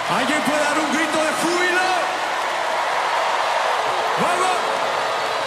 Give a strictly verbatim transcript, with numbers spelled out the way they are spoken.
¿Alguien puede dar un grito de júbilo? ¡Vamos!